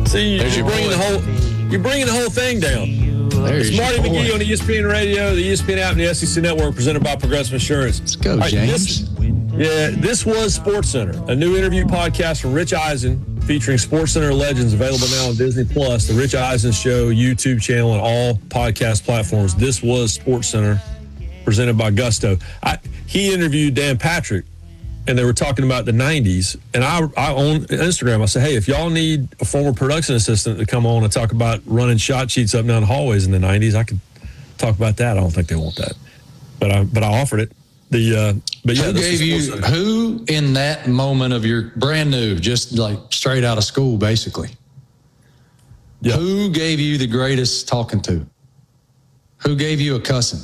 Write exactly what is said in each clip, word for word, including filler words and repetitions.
See, There's you're your bringing boy. the whole you're bringing the whole thing down. There's It's Marty your boy. McGee on the E S P N Radio, the E S P N app, and the S E C Network, presented by Progressive Insurance. Let's go, All right, James. This, yeah, this was SportsCenter, a new interview podcast from Rich Eisen featuring SportsCenter legends, available now on Disney Plus, the Rich Eisen Show YouTube channel, and all podcast platforms. This was SportsCenter, presented by Gusto. I, he interviewed Dan Patrick, and they were talking about the nineties. And I, I on Instagram, I said, hey, if y'all need a former production assistant to come on and talk about running shot sheets up and down the hallways in the nineties, I could talk about that. I don't think they want that, but I but I offered it. The uh, but yeah, Who this gave was you, SportsCenter. who in that moment of your brand new, just like straight out of school, basically, Yeah. who gave you the greatest talking to? Who gave you a cussing?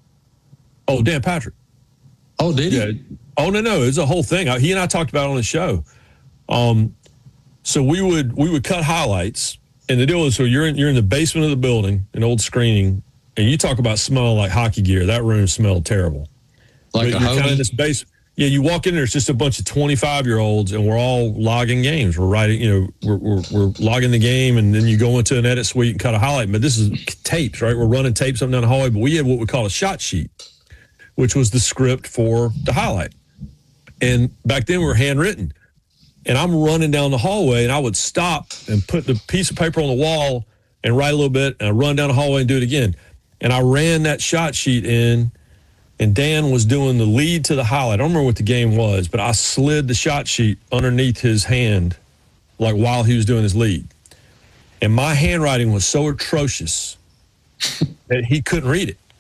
Oh, Dan Patrick. Oh, did he? Yeah. Oh no, no, it's a whole thing. He and I talked about it on the show. Um, so we would we would cut highlights, and the deal is, so you're in you're in the basement of the building, an old screening, and you talk about smelling like hockey gear. That room smelled terrible. Like But a you're kind of in hoagie? this base. Yeah, you walk in there, it's just a bunch of twenty-five year olds, and we're all logging games. We're writing, you know, we're, we're we're logging the game, and then you go into an edit suite and cut a highlight. But this is tapes, right? We're running tapes up and down the hallway, but we had what we call a shot sheet, which was the script for the highlight. And back then we were handwritten. And I'm running down the hallway, and I would stop and put the piece of paper on the wall and write a little bit, and I run down the hallway and do it again. And I ran that shot sheet in, and Dan was doing the lead to the highlight. I don't remember what the game was, but I slid the shot sheet underneath his hand, like while he was doing his lead. And my handwriting was so atrocious that he couldn't read it.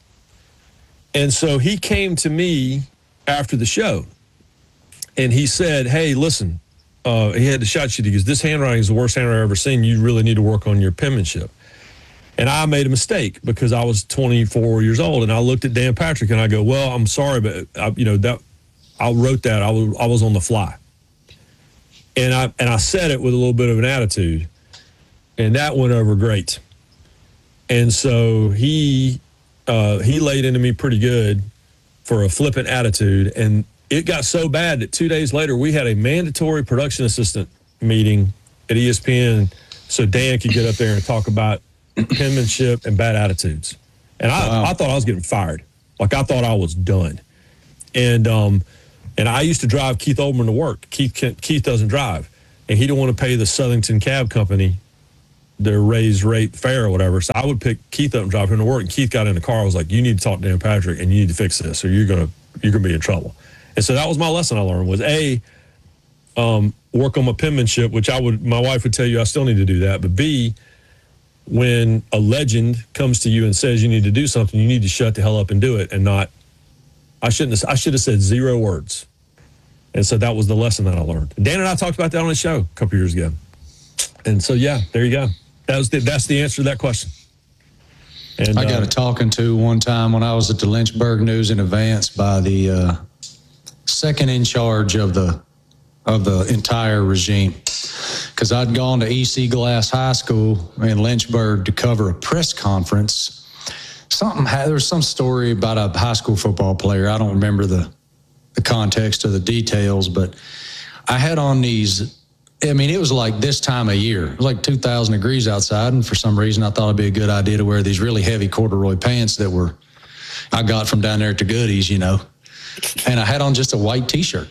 And so he came to me after the show, and he said, hey, listen, uh, he had the shot sheet. He goes, this handwriting is the worst handwriting I've ever seen. You really need to work on your penmanship. And I made a mistake because I was twenty-four years old, and I looked at Dan Patrick and I go, well, I'm sorry, but I, you know, that I wrote that. I was, I was on the fly. And I, and I said it with a little bit of an attitude, and that went over great. And so he, uh, he laid into me pretty good for a flippant attitude. And it got so bad that two days later, we had a mandatory production assistant meeting at E S P N so Dan could get up there and talk about penmanship and bad attitudes. And I, Wow. I thought I was getting fired. Like, I thought I was done. And um, and I used to drive Keith Olbermann to work. Keith Keith doesn't drive. And he didn't want to pay the Southington Cab Company their raised rate fare or whatever. So I would pick Keith up and drive him to work. And Keith got in the car and was like, you need to talk to Dan Patrick, and you need to fix this, or you're gonna you're gonna be in trouble. And so that was my lesson I learned, was A, um, work on my penmanship, which I would my wife would tell you I still need to do that. But B, when a legend comes to you and says you need to do something, you need to shut the hell up and do it, and not, I shouldn't have, I should have said zero words. And so that was the lesson that I learned. Dan and I talked about that on the show a couple years ago. And so, yeah, there you go. That was the, that's the answer to that question. And I got uh, a talking to one time when I was at the Lynchburg News in Advance by the uh, second in charge of the of the entire regime, because I'd gone to E C Glass High School in Lynchburg to cover a press conference. Something had, there was some story about a high school football player. I don't remember the the context or the details, but I had on these. I mean, it was like this time of year. It was like two thousand degrees outside, and for some reason, I thought it'd be a good idea to wear these really heavy corduroy pants that were I got from down there at the Goodies, you know. And I had on just a white T-shirt,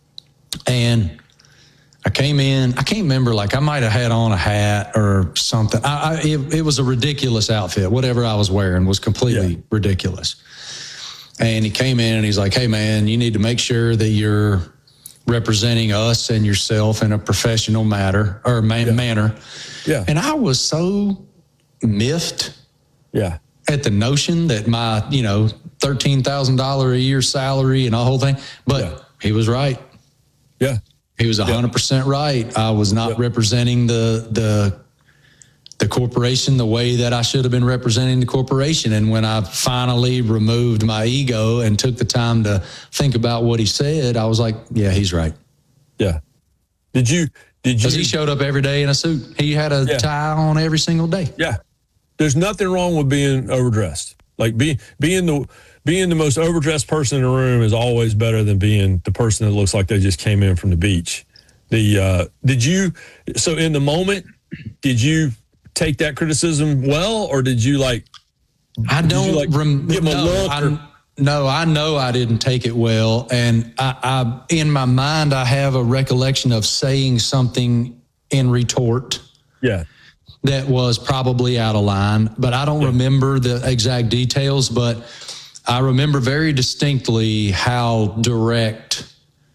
and I came in. I can't remember. Like, I might have had on a hat or something. I, I it, it was a ridiculous outfit. Whatever I was wearing was completely Yeah. ridiculous. And he came in and he's like, "Hey, man, you need to make sure that you're representing us and yourself in a professional matter or man, Yeah. manner." yeah, And I was so miffed yeah, at the notion that my, you know, thirteen thousand dollars a year salary and the whole thing. But Yeah. he was right. yeah, He was one hundred percent right. I was not Yep. representing the the the corporation the way that I should have been representing the corporation. And when I finally removed my ego and took the time to think about what he said, I was like, yeah, he's right. yeah. Did you, did you, Because he showed up every day in a suit. He had a Yeah. tie on every single day. yeah. There's nothing wrong with being overdressed. Like, be, being the, being the most overdressed person in the room is always better than being the person that looks like they just came in from the beach. The, uh, did you, so in the moment, did you take that criticism well, or did you like? I don't you, like, rem- give him a no, look. I, Or? no, I know I didn't take it well, and I, I, in my mind, I have a recollection of saying something in retort. Yeah. That was probably out of line, but I don't yeah. remember the exact details. But I remember very distinctly how direct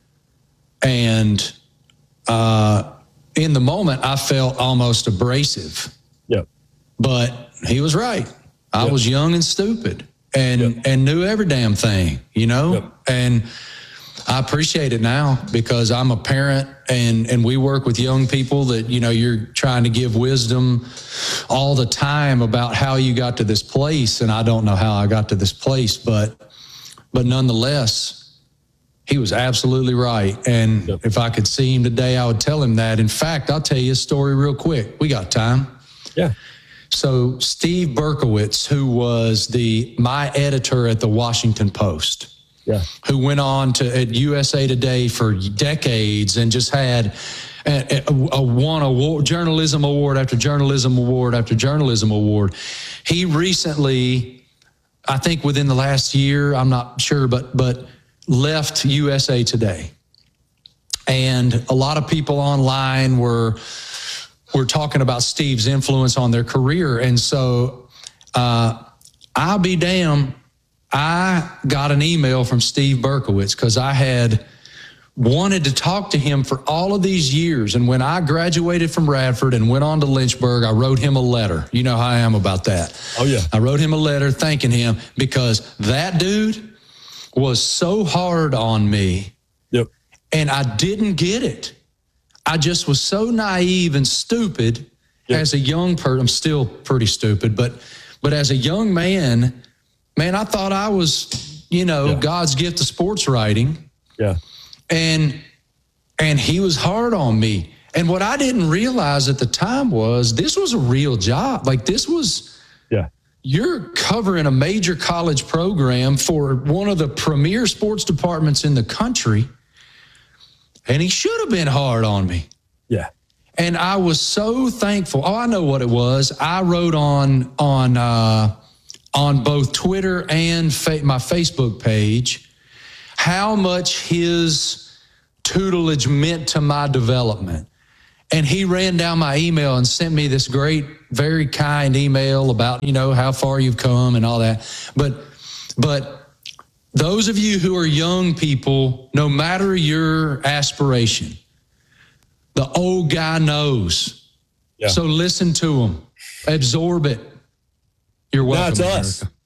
and uh, in the moment I felt almost abrasive. Yep. But he was right. I yep. was young and stupid and yep. and knew every damn thing, you know? Yep. And I appreciate it now because I'm a parent and, and we work with young people that, you know, you're trying to give wisdom all the time about how you got to this place. And I don't know how I got to this place, but, but nonetheless, he was absolutely right. And yep. if I could see him today, I would tell him that. In fact, I'll tell you a story real quick. We got time. Yeah. So Steve Berkowitz, who was the my editor at the Washington Post, yeah. who went on to at U S A Today for decades and just had a, a, a one award, journalism award after journalism award after journalism award. He recently, I think within the last year, I'm not sure, but but left U S A Today. And a lot of people online were were talking about Steve's influence on their career. And so uh, I'll be damned, I got an email from Steve Berkowitz because I had wanted to talk to him for all of these years. And when I graduated from Radford and went on to Lynchburg, I wrote him a letter. You know how I am about that. Oh, yeah. I wrote him a letter thanking him because that dude was so hard on me. Yep. And I didn't get it. I just was so naive and stupid yep. as a young person. I'm still pretty stupid, but but as a young man, man, I thought I was, you know, yeah. God's gift to sports writing. Yeah. And and he was hard on me. And what I didn't realize at the time was this was a real job. Like this was, yeah. you're covering a major college program for one of the premier sports departments in the country. And he should have been hard on me. Yeah. And I was so thankful. Oh, I know what it was. I wrote on on uh, on both Twitter and fa- my Facebook page how much his tutelage meant to my development. And he ran down my email and sent me this great, very kind email about, you know, how far you've come and all that. But but those of you who are young people, no matter your aspiration, the old guy knows. Yeah. So listen to him. Absorb it. You're welcome, no, it's us.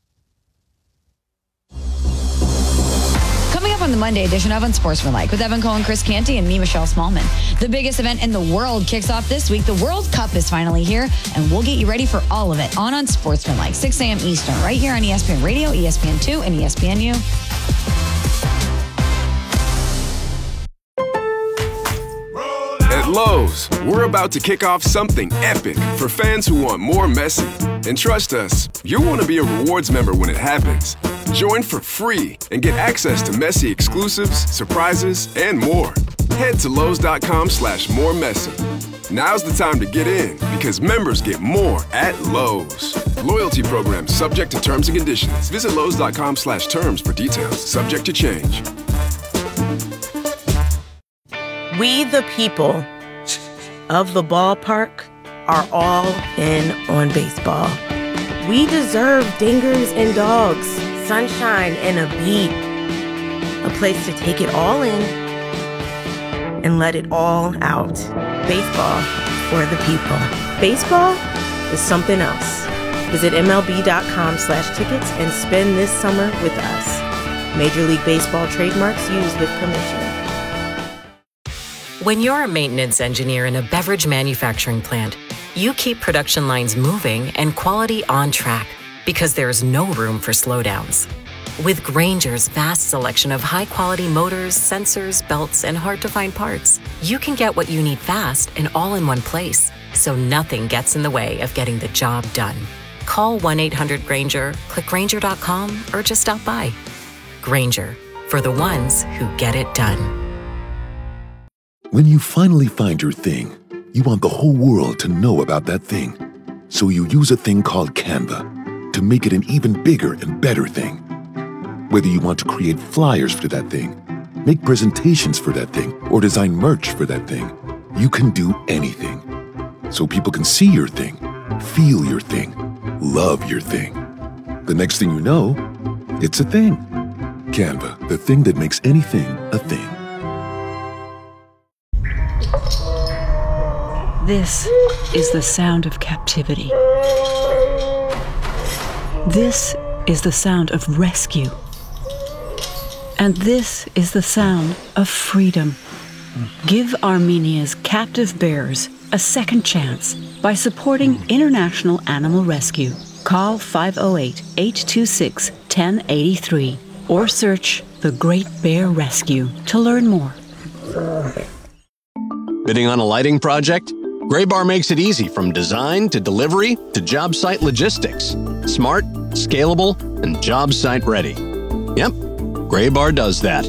Coming up on the Monday edition of Unsportsmanlike with Evan Cole and Chris Canty and me, Michelle Smallman. The biggest event in the world kicks off this week. The World Cup is finally here, and we'll get you ready for all of it on Unsportsmanlike, six a.m. Eastern, right here on E S P N Radio, E S P N two, and E S P N U. At Lowe's, we're about to kick off something epic for fans who want more Messi. And trust us, you'll want to be a rewards member when it happens. Join for free and get access to Messi exclusives, surprises, and more. Head to Lowe's.com slash more Messi. Now's the time to get in because members get more at Lowe's. Loyalty program subject to terms and conditions. Visit Lowe's.com slash terms for details. Subject to change. We, the people of the ballpark, are all in on baseball. We deserve dingers and dogs, sunshine and a beat. A place to take it all in and let it all out. Baseball for the people. Baseball is something else. Visit MLB.com slash tickets and spend this summer with us. Major League Baseball trademarks used with permission. When you're a maintenance engineer in a beverage manufacturing plant, you keep production lines moving and quality on track because there's no room for slowdowns. With Grainger's vast selection of high-quality motors, sensors, belts, and hard-to-find parts, you can get what you need fast and all in one place, so nothing gets in the way of getting the job done. Call one eight hundred Grainger, click Grainger dot com, or just stop by. Grainger, for the ones who get it done. When you finally find your thing, You want the whole world to know about that thing. So you use a thing called Canva to make it an even bigger and better thing. Whether you want to create flyers for that thing, make presentations for that thing, or design merch for that thing, you can do anything. So people can see your thing, feel your thing, love your thing. The next thing you know, it's a thing. Canva, the thing that makes anything a thing. This is the sound of captivity. This is the sound of rescue. And this is the sound of freedom. Give Armenia's captive bears a second chance by supporting International Animal Rescue. Call five oh eight, eight two six, one oh eight three or search The Great Bear Rescue to learn more. Bidding on a lighting project? Graybar makes it easy from design to delivery to job site logistics. Smart, scalable, and job site ready. Yep, Graybar does that.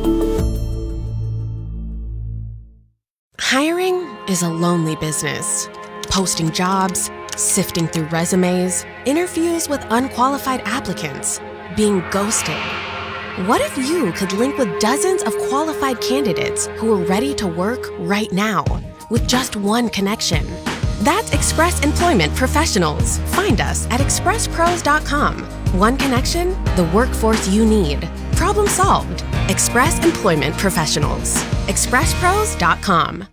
Hiring is a lonely business. Posting jobs, sifting through resumes, interviews with unqualified applicants, being ghosted. What if you could link with dozens of qualified candidates who are ready to work right now with just one connection? That's Express Employment Professionals. Find us at express pros dot com. One connection, the workforce you need. Problem solved. Express Employment Professionals. express pros dot com.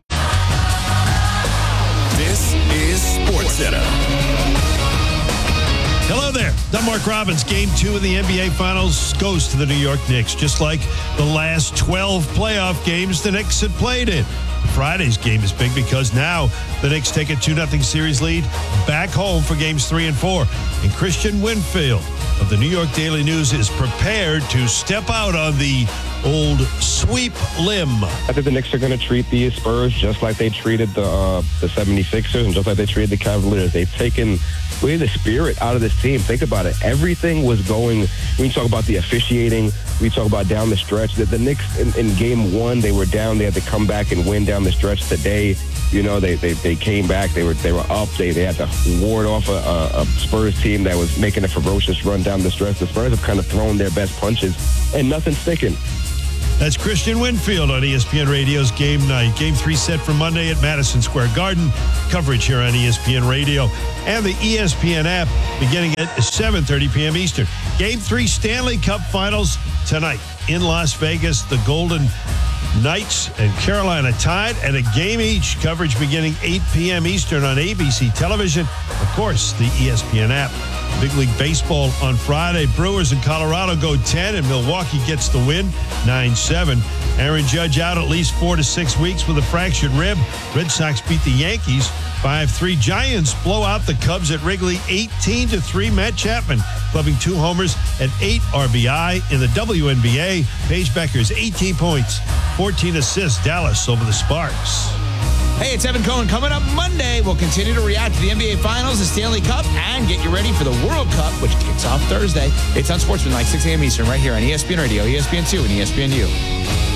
This is SportsCenter. Hello there. I'm Mark Robbins. Game two of the N B A Finals goes to the New York Knicks, just like the last twelve playoff games the Knicks had played in. Friday's game is big because now the Knicks take a two nothing series lead back home for games three and four. And Christian Winfield of the New York Daily News is prepared to step out on the old sweep limb. I think the Knicks are going to treat the Spurs just like they treated the uh, the seventy-sixers and just like they treated the Cavaliers. They've taken really the spirit out of this team. Think about it. Everything was going, when you talk about the officiating, we talk about down the stretch, that the Knicks in, in game one, they were down. They had to come back and win down the stretch today. You know, they, they, they came back. They were they were up. They, they had to ward off a, a, a Spurs team that was making a ferocious run down the stretch. The Spurs have kind of thrown their best punches, and nothing's sticking. That's Christian Winfield on E S P N Radio's Game Night. Game three set for Monday at Madison Square Garden. Coverage here on E S P N Radio and the E S P N app beginning at seven thirty p.m. Eastern. Game three Stanley Cup Finals tonight in Las Vegas. The Golden Knights and Carolina tied at a game each. Coverage beginning eight p.m. Eastern on A B C television. Of course, the E S P N app. Big League Baseball on Friday. Brewers in Colorado go ten, and Milwaukee gets the win, nine seven. Aaron Judge out at least four to six weeks with a fractured rib. Red Sox beat the Yankees five three. Giants blow out the Cubs at Wrigley eighteen to three. Matt Chapman clubbing two homers and eight R B I. In the W N B A, Paige Becker's eighteen points, fourteen assists. Dallas over the Sparks. Hey, it's Evan Cohen. Coming up Monday, we'll continue to react to the N B A Finals, the Stanley Cup, and get you ready for the World Cup, which kicks off Thursday. It's on Sportsman, like six a.m. Eastern, right here on E S P N Radio, E S P N two, and E S P N U.